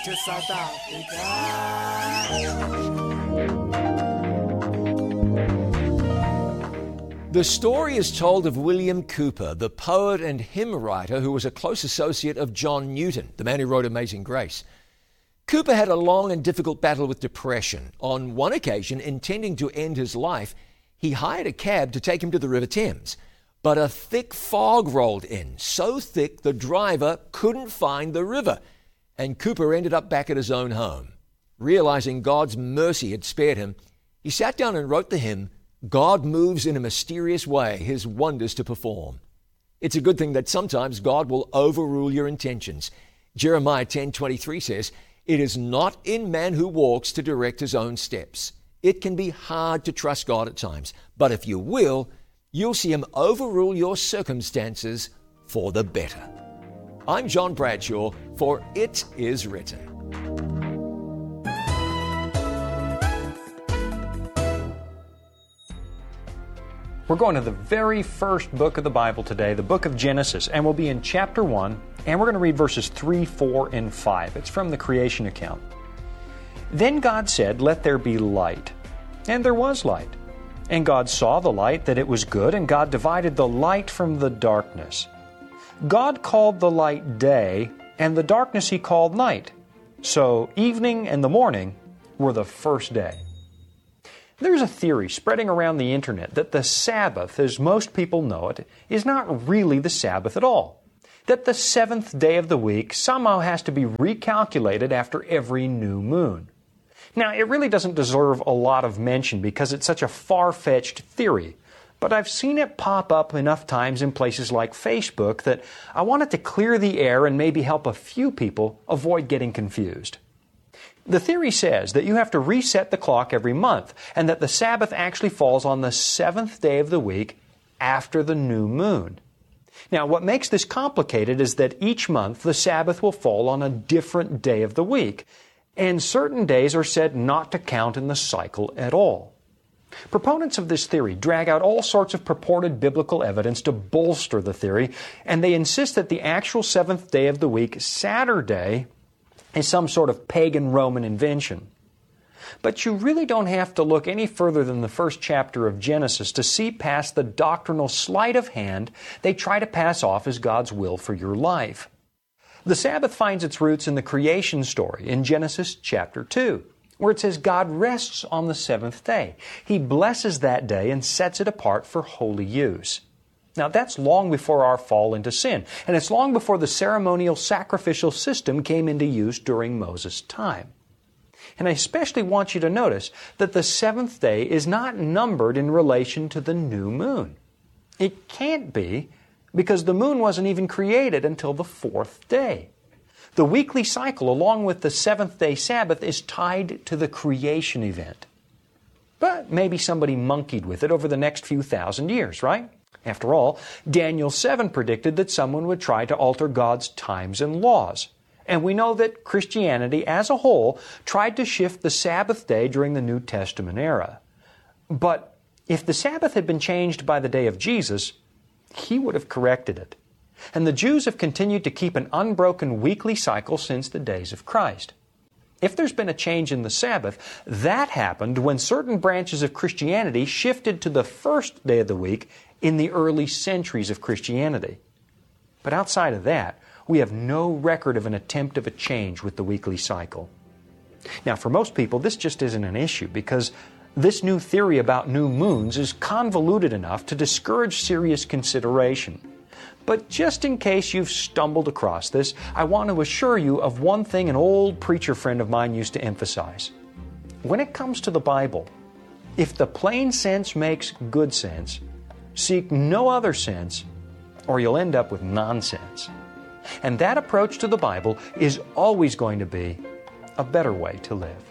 去South Africa. The story is told of William Cowper, the poet and hymn writer who was a close associate of John Newton, the man who wrote Amazing Grace. Cowper had a long and difficult battle with depression. On one occasion, intending to end his life, he hired a cab to take him to the River Thames. But a thick fog rolled in, so thick the driver couldn't find the river, and Cowper ended up back at his own home. Realizing God's mercy had spared him, he sat down and wrote the hymn, God Moves in a Mysterious Way, His Wonders to Perform. It's a good thing that sometimes God will overrule your intentions. Jeremiah 10:23 says, It is not in man who walks to direct his own steps. It can be hard to trust God at times, but if you will, you'll see Him overrule your circumstances for the better. I'm John Bradshaw for It Is Written. We're going to the very first book of the Bible today, the book of Genesis, and we'll be in chapter 1, and we're going to read verses 3, 4, and 5. It's from the creation account. Then God said, Let there be light. And there was light. And God saw the light, that it was good, and God divided the light from the darkness. God called the light day, and the darkness He called night. So evening and the morning were the first day. There's a theory spreading around the internet that the Sabbath, as most people know it, is not really the Sabbath at all. That the seventh day of the week somehow has to be recalculated after every new moon. Now, it really doesn't deserve a lot of mention because it's such a far-fetched theory, but I've seen it pop up enough times in places like Facebook that I wanted to clear the air and maybe help a few people avoid getting confused. The theory says that you have to reset the clock every month and that the Sabbath actually falls on the seventh day of the week after the new moon. Now, what makes this complicated is that each month the Sabbath will fall on a different day of the week, and certain days are said not to count in the cycle at all. Proponents of this theory drag out all sorts of purported biblical evidence to bolster the theory, and they insist that the actual seventh day of the week, Saturday, is some sort of pagan Roman invention. But you really don't have to look any further than the first chapter of Genesis to see past the doctrinal sleight of hand they try to pass off as God's will for your life. The Sabbath finds its roots in the creation story in Genesis chapter 2, where it says God rests on the seventh day. He blesses that day and sets it apart for holy use. Now, that's long before our fall into sin, and it's long before the ceremonial sacrificial system came into use during Moses' time. And I especially want you to notice that the seventh day is not numbered in relation to the new moon. It can't be, because the moon wasn't even created until the fourth day. The weekly cycle, along with the seventh-day Sabbath, is tied to the creation event. But maybe somebody monkeyed with it over the next few thousand years, right? After all, Daniel 7 predicted that someone would try to alter God's times and laws. And we know that Christianity as a whole tried to shift the Sabbath day during the New Testament era. But if the Sabbath had been changed by the day of Jesus, He would have corrected it. And the Jews have continued to keep an unbroken weekly cycle since the days of Christ. If there's been a change in the Sabbath, that happened when certain branches of Christianity shifted to the first day of the week in the early centuries of Christianity. But outside of that, we have no record of an attempt of a change with the weekly cycle. Now, for most people, this just isn't an issue because this new theory about new moons is convoluted enough to discourage serious consideration. But just in case you've stumbled across this, I want to assure you of one thing an old preacher friend of mine used to emphasize. When it comes to the Bible, if the plain sense makes good sense, seek no other sense, or you'll end up with nonsense. And that approach to the Bible is always going to be a better way to live.